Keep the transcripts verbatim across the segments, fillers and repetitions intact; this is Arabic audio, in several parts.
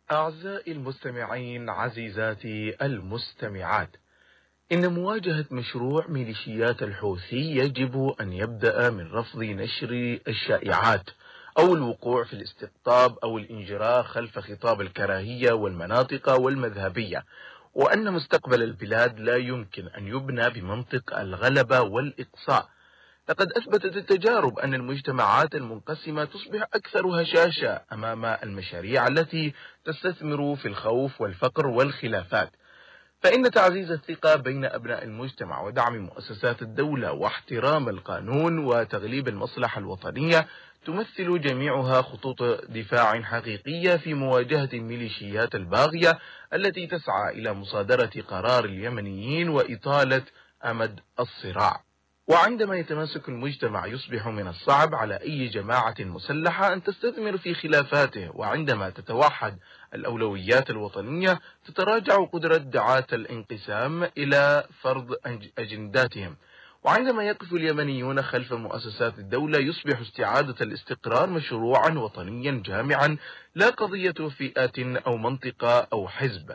أعزائي المستمعين، عزيزاتي المستمعات، إن مواجهة مشروع ميليشيات الحوثي يجب أن يبدأ من رفض نشر الشائعات أو الوقوع في الاستقطاب أو الانجراف خلف خطاب الكراهية والمناطق والمذهبية، وأن مستقبل البلاد لا يمكن أن يبنى بمنطق الغلبة والإقصاء. لقد أثبتت التجارب أن المجتمعات المنقسمة تصبح أكثر هشاشة أمام المشاريع التي تستثمر في الخوف والفقر والخلافات، فإن تعزيز الثقة بين أبناء المجتمع ودعم مؤسسات الدولة واحترام القانون وتغليب المصلحة الوطنية تمثل جميعها خطوط دفاع حقيقية في مواجهة الميليشيات الباغية التي تسعى إلى مصادرة قرار اليمنيين وإطالة أمد الصراع. وعندما يتماسك المجتمع يصبح من الصعب على أي جماعة مسلحة أن تستثمر في خلافاته، وعندما تتوحد الأولويات الوطنية تتراجع قدرة دعاة الانقسام إلى فرض أجنداتهم، وعندما يقف اليمنيون خلف مؤسسات الدولة يصبح استعادة الاستقرار مشروعا وطنيا جامعا، لا قضية فئة أو منطقة أو حزب.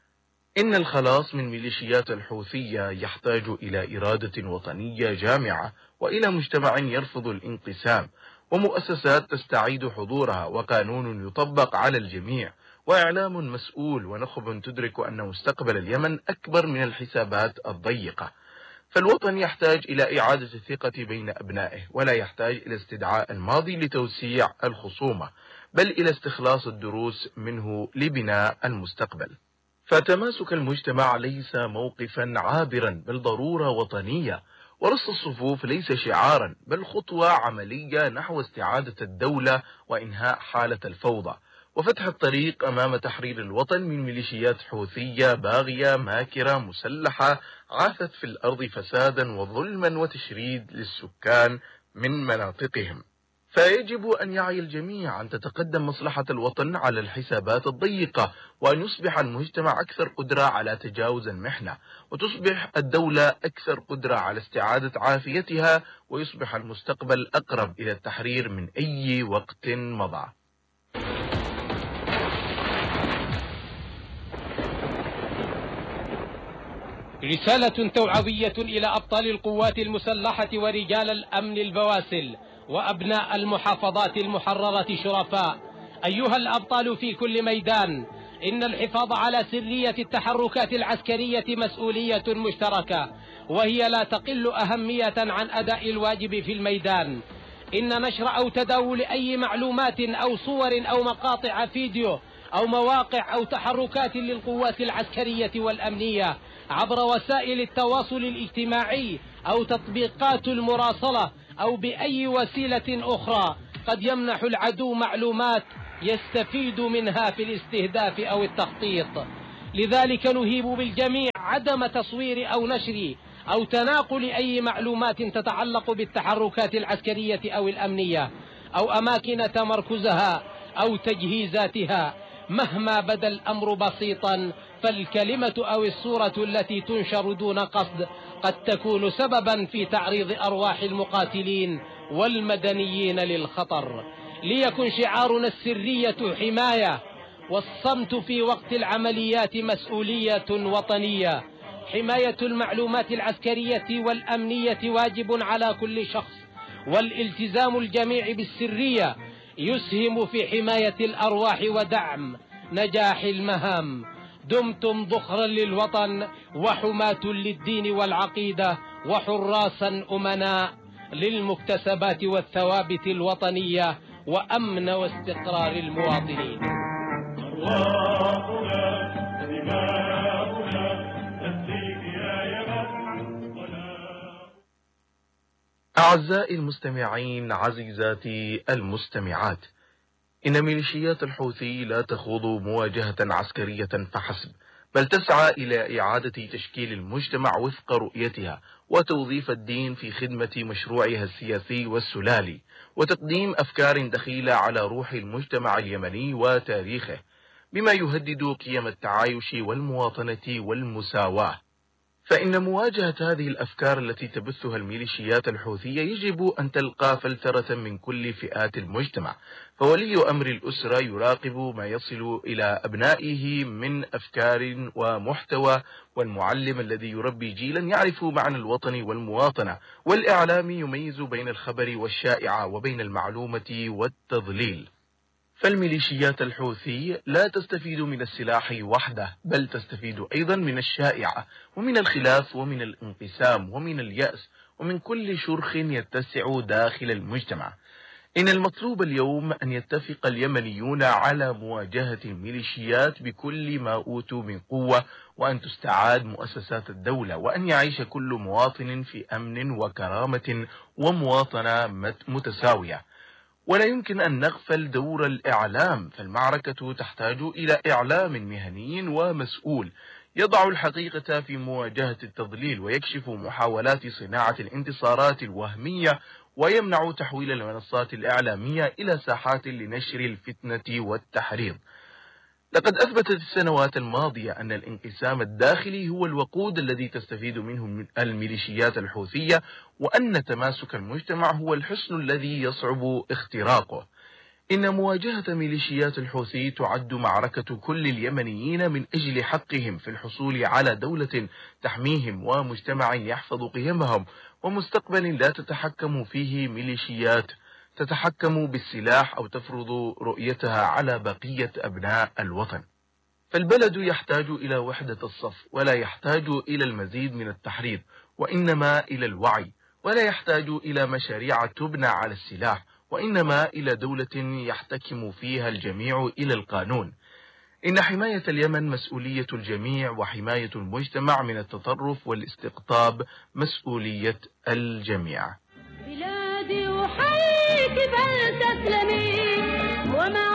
إن الخلاص من ميليشيات الحوثية يحتاج إلى إرادة وطنية جامعة، وإلى مجتمع يرفض الانقسام، ومؤسسات تستعيد حضورها، وقانون يطبق على الجميع، وإعلام مسؤول، ونخب تدرك أن مستقبل اليمن أكبر من الحسابات الضيقة. فالوطن يحتاج إلى إعادة الثقة بين أبنائه، ولا يحتاج إلى استدعاء الماضي لتوسيع الخصومة، بل إلى استخلاص الدروس منه لبناء المستقبل. فتماسك المجتمع ليس موقفا عابرا بل ضرورة وطنية، ورص الصفوف ليس شعارا بل خطوة عملية نحو استعادة الدولة وإنهاء حالة الفوضى، وفتح الطريق أمام تحرير الوطن من ميليشيات حوثية باغية ماكرة مسلحة عاثت في الأرض فسادا وظلما وتشريد للسكان من مناطقهم. فيجب أن يعي الجميع أن تتقدم مصلحة الوطن على الحسابات الضيقة، وأن يصبح المجتمع أكثر قدرة على تجاوز المحنة، وتصبح الدولة أكثر قدرة على استعادة عافيتها، ويصبح المستقبل أقرب إلى التحرير من أي وقت مضى. رسالة توعوية إلى أبطال القوات المسلحة ورجال الأمن البواسل وأبناء المحافظات المحررة شرفاء. أيها الأبطال في كل ميدان، إن الحفاظ على سرية التحركات العسكرية مسؤولية مشتركة، وهي لا تقل أهمية عن أداء الواجب في الميدان. إن نشر أو تداول أي معلومات أو صور أو مقاطع فيديو أو مواقع أو تحركات للقوات العسكرية والأمنية عبر وسائل التواصل الاجتماعي أو تطبيقات المراسلة أو بأي وسيلة أخرى قد يمنح العدو معلومات يستفيد منها في الاستهداف أو التخطيط. لذلك نهيب بالجميع عدم تصوير أو نشر أو تناقل أي معلومات تتعلق بالتحركات العسكرية أو الأمنية أو أماكن تمركزها أو تجهيزاتها. مهما بدا الأمر بسيطا، فالكلمة أو الصورة التي تنشر دون قصد قد تكون سببا في تعريض أرواح المقاتلين والمدنيين للخطر. ليكن شعارنا السرية حماية، والصمت في وقت العمليات مسؤولية وطنية. حماية المعلومات العسكرية والأمنية واجب على كل شخص، والالتزام الجميع بالسرية يسهم في حماية الأرواح ودعم نجاح المهام. دمتم ذخرا للوطن وحماة للدين والعقيدة وحراسا أمناء للمكتسبات والثوابت الوطنية وأمن واستقرار المواطنين. أعزائي المستمعين، عزيزاتي المستمعات، إن ميليشيات الحوثي لا تخوض مواجهة عسكرية فحسب، بل تسعى إلى إعادة تشكيل المجتمع وفق رؤيتها، وتوظيف الدين في خدمة مشروعها السياسي والسلالي، وتقديم أفكار دخيلة على روح المجتمع اليمني وتاريخه، بما يهدد قيم التعايش والمواطنة والمساواة. فإن مواجهة هذه الأفكار التي تبثها الميليشيات الحوثية يجب أن تلقى فلترة من كل فئات المجتمع، فولي أمر الأسرة يراقب ما يصل إلى أبنائه من أفكار ومحتوى، والمعلم الذي يربي جيلا يعرف معنى الوطن والمواطنة، والإعلام يميز بين الخبر والشائعة وبين المعلومة والتضليل. فالميليشيات الحوثي لا تستفيد من السلاح وحده، بل تستفيد أيضا من الشائعة ومن الخلاف ومن الانقسام ومن اليأس ومن كل شرخ يتسع داخل المجتمع. إن المطلوب اليوم أن يتفق اليمنيون على مواجهة الميليشيات بكل ما أوتوا من قوة، وأن تستعاد مؤسسات الدولة، وأن يعيش كل مواطن في أمن وكرامة ومواطنة متساوية. ولا يمكن أن نغفل دور الإعلام، فالمعركة تحتاج إلى إعلام مهني ومسؤول يضع الحقيقة في مواجهة التضليل، ويكشف محاولات صناعة الانتصارات الوهمية، ويمنع تحويل المنصات الإعلامية إلى ساحات لنشر الفتنة والتحريض. لقد أثبتت السنوات الماضية أن الانقسام الداخلي هو الوقود الذي تستفيد منه الميليشيات الحوثية، وأن تماسك المجتمع هو الحصن الذي يصعب اختراقه. إن مواجهة ميليشيات الحوثي تعد معركة كل اليمنيين من أجل حقهم في الحصول على دولة تحميهم، ومجتمع يحفظ قيمهم، ومستقبل لا تتحكم فيه ميليشيات تتحكم بالسلاح أو تفرض رؤيتها على بقية أبناء الوطن. فالبلد يحتاج إلى وحدة الصف، ولا يحتاج إلى المزيد من التحريض، وإنما إلى الوعي، ولا يحتاج إلى مشاريع تبنى على السلاح، وإنما إلى دولة يحتكم فيها الجميع إلى القانون. إن حماية اليمن مسؤولية الجميع، وحماية المجتمع من التطرف والاستقطاب مسؤولية الجميع. بلادي أحييك فلتسلمي وما